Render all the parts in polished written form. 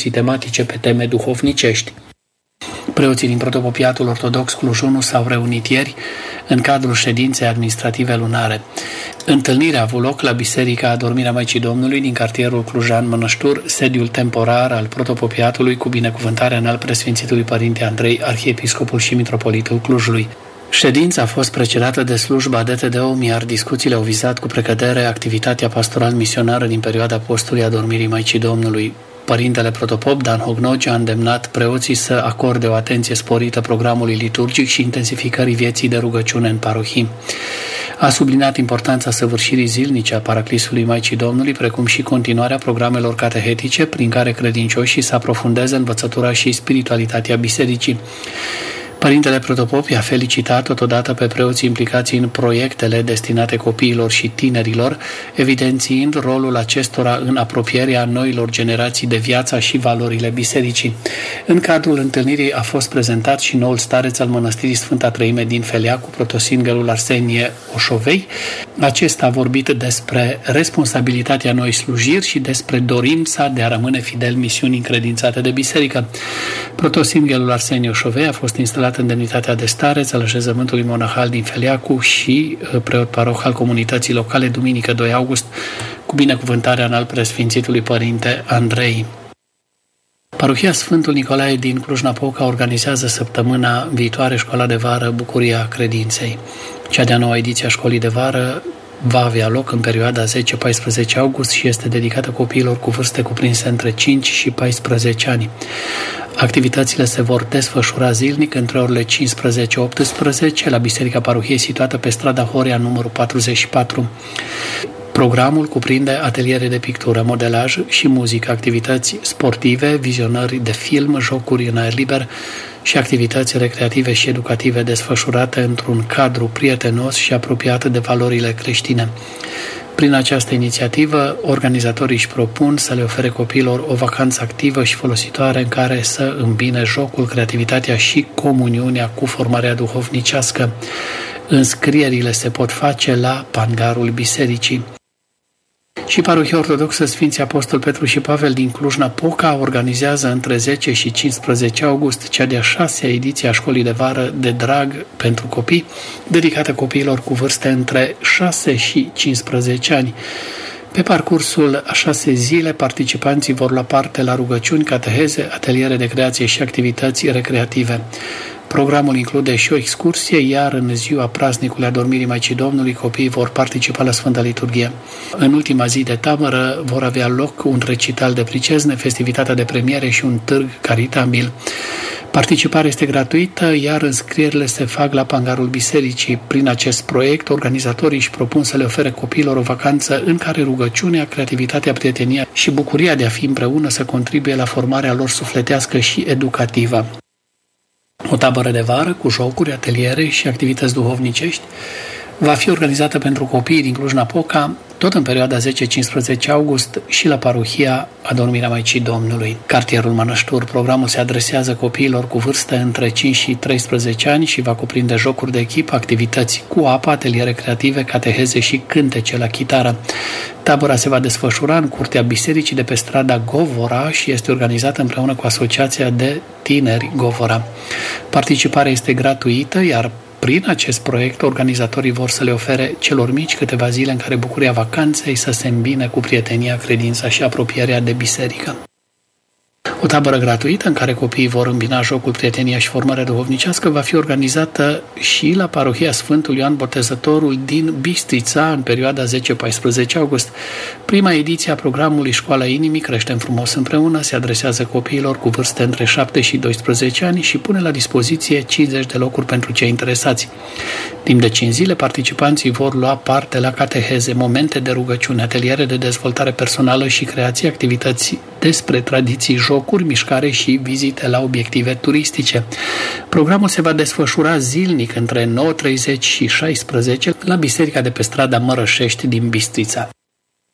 discuții tematice pe teme duhovnicești. Preoții din Protopopiatul Ortodox Cluj 1 s-au reunit ieri în cadrul ședinței administrative lunare. Întâlnirea a avut loc la Biserica Adormirea Maicii Domnului din cartierul Clujan Mănăștur, sediul temporar al Protopopiatului, cu binecuvântarea înalt preasfințitului Părinte Andrei, arhiepiscopul și mitropolitul Clujului. Ședința a fost precedată de slujba DTD-om, iar discuțiile au vizat cu precădere activitatea pastoral-misionară din perioada postului Adormirii Maicii Domnului. Părintele protopop Dan Hognogi a îndemnat preoții să acorde o atenție sporită programului liturgic și intensificării vieții de rugăciune în parohii. A subliniat importanța săvârșirii zilnice a Paraclisului Maicii Domnului, precum și continuarea programelor catehetice prin care credincioșii să aprofundeze învățătura și spiritualitatea bisericii. Părintele protopop i-a felicitat totodată pe preoții implicați în proiectele destinate copiilor și tinerilor, evidențiind rolul acestora în apropierea noilor generații de viața și valorile bisericii. În cadrul întâlnirii a fost prezentat și noul stareț al Mănăstirii Sfânta Treime din Feleacu, protosinghelul Arsenie Oșovei. Acesta a vorbit despre responsabilitatea noi slujiri și despre dorința de a rămâne fidel misiunii încredințate de biserică. Protosinghelul Arsenie Oșovei a fost instalat în demnitatea de stareț al așezământului monahal din Feleacu și preot paroh al comunității locale, duminică 2 august, cu binecuvântarea înalt preasfințitului Părinte Andrei. Parohia Sfântul Nicolae din Cluj-Napoca organizează săptămâna viitoare școala de vară Bucuria Credinței. Cea de-a noua ediție a școlii de vară va avea loc în perioada 10-14 august și este dedicată copiilor cu vârste cuprinse între 5 și 14 ani. Activitățile se vor desfășura zilnic între orele 15-18 la Biserica Parohiei situată pe strada Horea numărul 44. Programul cuprinde ateliere de pictură, modelaj și muzică, activități sportive, vizionări de film, jocuri în aer liber și activități recreative și educative desfășurate într-un cadru prietenos și apropiat de valorile creștine. Prin această inițiativă, organizatorii își propun să le ofere copiilor o vacanță activă și folositoare în care să îmbine jocul, creativitatea și comuniunea cu formarea duhovnicească. Înscrierile se pot face la Pangarul Bisericii. Și Parohia Ortodoxă Sfinții Apostol Petru și Pavel din Cluj-Napoca organizează între 10 și 15 august cea de-a 6-a ediție a școlii de vară de drag pentru copii, dedicată copiilor cu vârste între 6 și 15 ani. Pe parcursul a 6 zile, participanții vor lua parte la rugăciuni, cateheze, ateliere de creație și activități recreative. Programul include și o excursie, iar în ziua praznicului Adormirii Maicii Domnului, copiii vor participa la Sfânta Liturghie. În ultima zi de tabără vor avea loc un recital de pricezne, festivitatea de premiere și un târg caritabil. Participarea este gratuită, iar înscrierile se fac la Pangarul Bisericii. Prin acest proiect, organizatorii își propun să le ofere copiilor o vacanță în care rugăciunea, creativitatea, prietenia și bucuria de a fi împreună să contribuie la formarea lor sufletească și educativă. O tabără de vară cu jocuri, ateliere și activități duhovnicești va fi organizată pentru copiii din Cluj-Napoca tot în perioada 10-15 august și la parohia Adormirea Maicii Domnului, cartierul Mănăștur. Programul se adresează copiilor cu vârste între 5 și 13 ani și va cuprinde jocuri de echipă, activități cu apă, ateliere creative, cateheze și cântece la chitară. Tabăra se va desfășura în curtea bisericii de pe strada Govora și este organizată împreună cu Asociația de Tineri Govora. Participarea este gratuită, iar prin acest proiect, organizatorii vor să le ofere celor mici câteva zile în care bucuria vacanței să se îmbine cu prietenia, credința și apropierea de biserică. O tabără gratuită în care copiii vor îmbina jocul, prietenia și formarea duhovnicească va fi organizată și la parohia Sfântul Ioan Botezătorul din Bistrița în perioada 10-14 august. Prima ediție a programului Școala Inimii Creștem Frumos Împreună se adresează copiilor cu vârste între 7 și 12 ani și pune la dispoziție 50 de locuri pentru cei interesați. Timp de 5 zile, participanții vor lua parte la cateheze, momente de rugăciune, ateliere de dezvoltare personală și creație, activități despre tradiții, jocuri, mișcare și vizite la obiective turistice. Programul se va desfășura zilnic între 9:30 și 16 la biserica de pe strada Mărășești din Bistrița.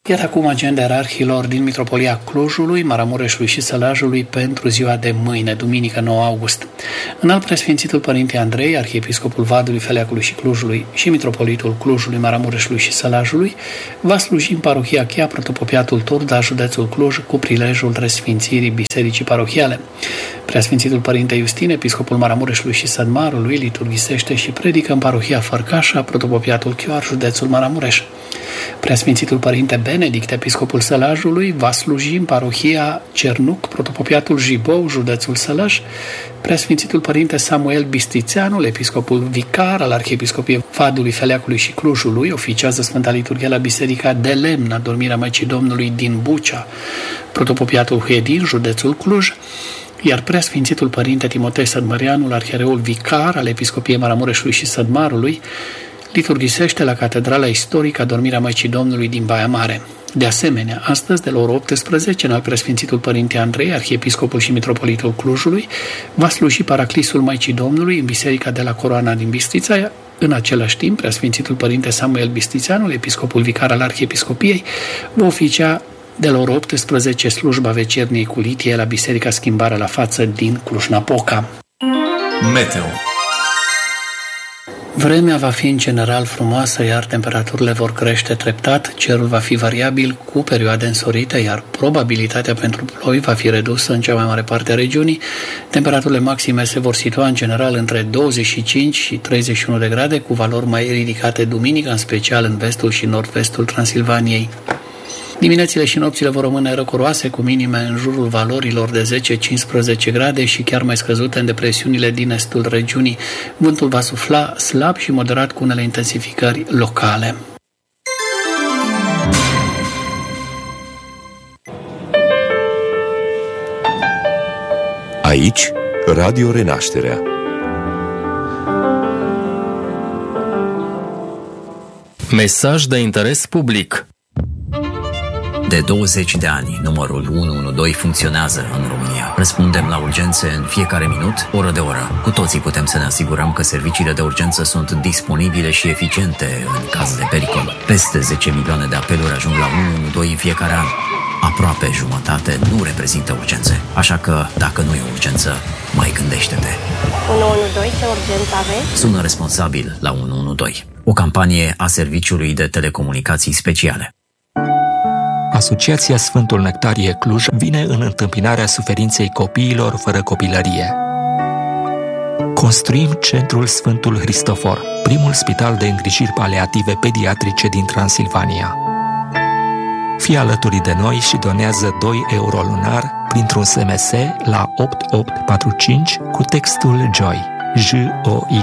Iată acum agenda ierarhilor din Mitropolia Clujului, Maramureșului și Sălajului pentru ziua de mâine, duminică 9 august. Înalt Preasfințitul Părinte Andrei, Arhiepiscopul Vadului, Feleacului și Clujului și Mitropolitul Clujului, Maramureșului și Sălajului, va sluji în parohia Chea Protopopiatul Turda, județul Cluj, cu prilejul resfințirii bisericii parohiale. Preasfințitul Părinte Iustin, Episcopul Maramureșului și Sădmarului, liturghisește și predică în parohia Fărcașa, Protopopiatul Chioar, județul Maramureș. Preasfințitul Părinte Benedict, Episcopul Sălajului, va sluji în parohia Cernuc, Protopopiatul Jibou, județul Sălaj. Preasfințitul Părinte Samuel Bistițeanul, Episcopul Vicar al Arhiepiscopiei Vadului, Feleacului și Clujului, oficiază Sfânta Liturghie la Biserica de Lemn, Adormirea Maicii Domnului din Bucea, Protopopiatul Huedin, județul Cluj, iar Preasfințitul Părinte Timotei Sădmăreanul, arhiereul vicar al Episcopiei Maramureșului și Sădmarului, liturghisește la Catedrala Istorică Adormirea Maicii Domnului din Baia Mare. De asemenea, astăzi, de la ora 18, în al Preasfințitul Părinte Andrei, Arhiepiscopul și Mitropolitul Clujului, va sluji Paraclisul Maicii Domnului în Biserica de la Coroana din Bistrița. În același timp, Preasfințitul Părinte Samuel Bistițeanul, Episcopul Vicar al Arhiepiscopiei, va oficia de la ora 18 slujba vecerniei cu litie la Biserica Schimbarea la Față din Cluj-Napoca. Meteo. Vremea va fi în general frumoasă, iar temperaturile vor crește treptat, cerul va fi variabil cu perioade însorite, iar probabilitatea pentru ploi va fi redusă în cea mai mare parte a regiunii. Temperaturile maxime se vor situa în general între 25 și 31 de grade, cu valori mai ridicate duminică, în special în vestul și nord-vestul Transilvaniei. Diminețile și nopțile vor rămâne răcoroase, cu minime în jurul valorilor de 10-15 grade și chiar mai scăzute în depresiunile din estul regiunii. Vântul va sufla slab și moderat cu unele intensificări locale. Aici, Radio Renașterea. Mesaj de interes public. De 20 de ani, numărul 112 funcționează în România. Răspundem la urgențe în fiecare minut, oră de oră. Cu toții putem să ne asigurăm că serviciile de urgență sunt disponibile și eficiente în caz de pericol. Peste 10 milioane de apeluri ajung la 112 în fiecare an. Aproape jumătate nu reprezintă urgențe. Așa că, dacă nu e urgență, mai gândește-te. 112, ce urgență aveți? Sună responsabil la 112. O campanie a Serviciului de Telecomunicații Speciale. Asociația Sfântul Nectarie Cluj vine în întâmpinarea suferinței copiilor fără copilărie. Construim Centrul Sfântul Hristofor, primul spital de îngrijiri paliative pediatrice din Transilvania. Fii alături de noi și donează 2 euro lunar printr-un SMS la 8845 cu textul JOY, J-O-Y.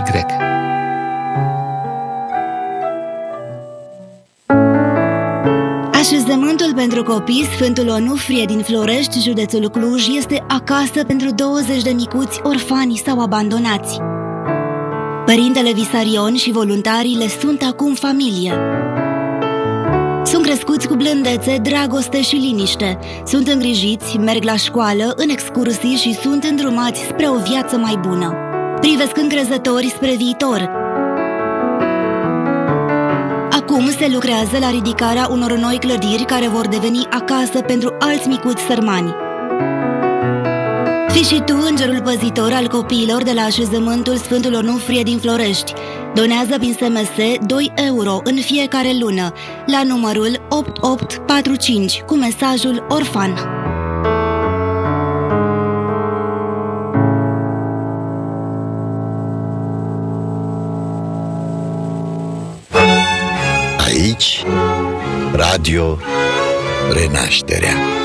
Așezământul pentru copii Sfântul Onufrie din Florești, județul Cluj, este acasă pentru 20 de micuți orfani sau abandonați. Părintele Visarion și voluntarii le sunt acum familie. Sunt crescuți cu blândețe, dragoste și liniște. Sunt îngrijiți, merg la școală, în excursii și sunt îndrumați spre o viață mai bună. Privesc încrezători spre viitor. Acum se lucrează la ridicarea unor noi clădiri care vor deveni acasă pentru alți micuți sărmani. Fii și tu îngerul păzitor al copiilor de la așezământul Sfântul Onufrie din Florești. Donează prin SMS 2 euro în fiecare lună la numărul 8845 cu mesajul orfan. Aici, Radio Renașterea.